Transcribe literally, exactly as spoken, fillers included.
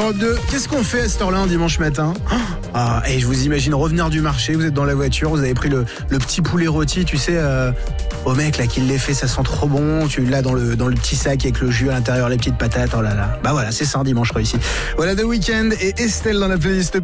Europe deux, qu'est-ce qu'on fait à cette heure-là un dimanche matin ? Ah, et je vous imagine revenir du marché, vous êtes dans la voiture, vous avez pris le, le petit poulet rôti, tu sais, euh, au mec là qui l'ait fait, ça sent trop bon, tu l'as dans le, dans le petit sac avec le jus à l'intérieur, les petites patates, oh là là. Bah voilà, c'est ça un dimanche réussi. Voilà The Weeknd et Estelle dans la playlist